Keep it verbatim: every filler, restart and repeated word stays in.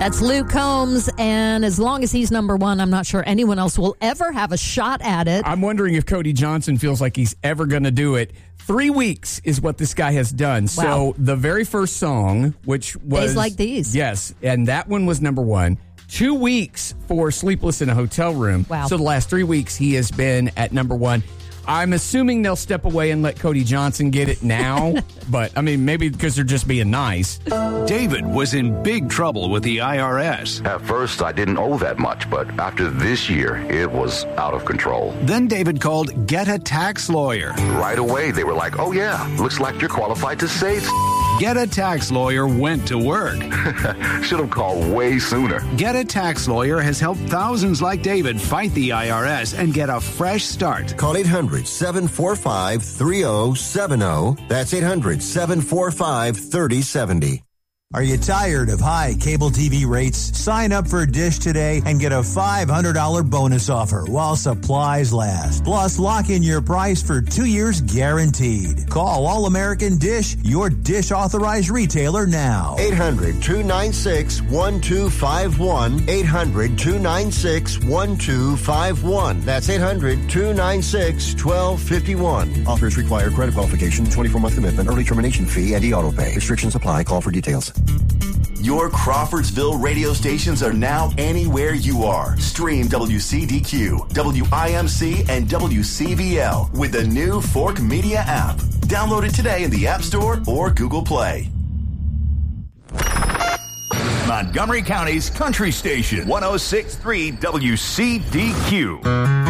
That's Luke Combs, and as long as he's number one, I'm not sure anyone else will ever have a shot at it. I'm wondering if Cody Johnson feels like he's ever going to do it. Three weeks is what this guy has done. Wow. So the very first song, which was... Days Like These. Yes, and that one was number one. Two weeks for Sleepless in a Hotel Room. Wow. So the last three weeks, he has been at number one. I'm assuming they'll step away and let Cody Johnson get it now. But, I mean, maybe because they're just being nice. David was in big trouble with the I R S. At first, I didn't owe that much, but after this year, it was out of control. Then David called Get a Tax Lawyer. Right away, they were like, oh, yeah, looks like you're qualified to save. Get a Tax Lawyer went to work. Should have called way sooner. Get a Tax Lawyer has helped thousands like David fight the I R S and get a fresh start. Call eight hundred, seven four five, three oh seven oh. That's eight hundred, seven four five, three oh seven oh. Are you tired of high cable T V rates? Sign up for Dish today and get a five hundred dollars bonus offer while supplies last. Plus, lock in your price for two years guaranteed. Call All American Dish, your Dish authorized retailer now. eight hundred, two nine six, one two five one. eight hundred, two nine six, one two five one. That's eight hundred, two nine six, one two five one. Offers require credit qualification, twenty-four month commitment, early termination fee, and e-auto pay. Restrictions apply. Call for details. Your Crawfordsville radio stations are now anywhere you are. Stream W C D Q, W I M C, and W C V L with the new Fork Media app. Download it today in the App Store or Google Play. Montgomery County's country station, one oh six point three W C D Q.